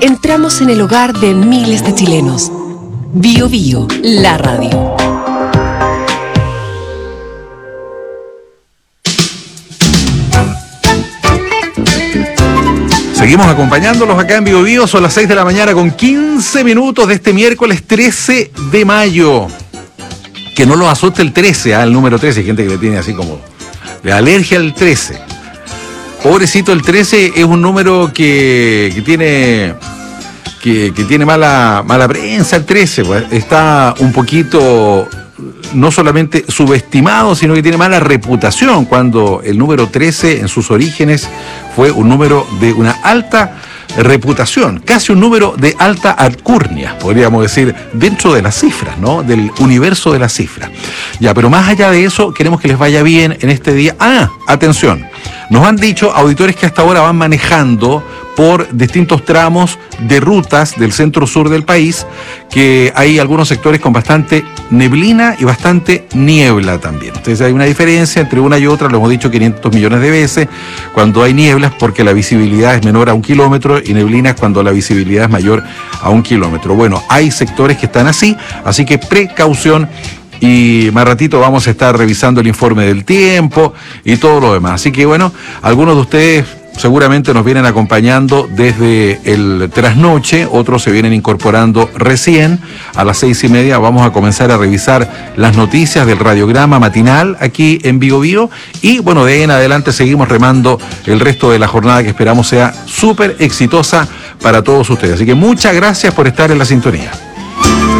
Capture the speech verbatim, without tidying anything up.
Entramos en el hogar de miles de chilenos. Bio Bio, la radio. Seguimos acompañándolos acá en Bio Bio, son las seis de la mañana con quince minutos de este miércoles trece de mayo. Que no los asuste el trece, ¿ah? El número trece, hay gente que le tiene así como de alergia al trece. Pobrecito, el trece es un número que, que tiene que, que tiene mala, mala prensa. El trece pues, está un poquito no solamente subestimado, sino que tiene mala reputación, cuando el número trece en sus orígenes fue un número de una alta reputación, casi un número de alta alcurnia, podríamos decir, dentro de las cifras, ¿no? Del universo de las cifras. Ya, pero más allá de eso, queremos que les vaya bien en este día. Ah, atención, nos han dicho auditores que hasta ahora van manejando por distintos tramos de rutas del centro-sur del país, que hay algunos sectores con bastante neblina y bastante niebla también. Entonces hay una diferencia entre una y otra, lo hemos dicho quinientos millones de veces, cuando hay nieblas porque la visibilidad es menor a un kilómetro y neblinas cuando la visibilidad es mayor a un kilómetro. Bueno, hay sectores que están así, así que precaución. Y más ratito vamos a estar revisando el informe del tiempo y todo lo demás. Así que bueno, algunos de ustedes seguramente nos vienen acompañando desde el trasnoche, otros se vienen incorporando recién. A las seis y media vamos a comenzar a revisar las noticias del radiograma matinal aquí en Bio Bio. Y bueno, de ahí en adelante seguimos remando el resto de la jornada que esperamos sea súper exitosa para todos ustedes. Así que muchas gracias por estar en la sintonía.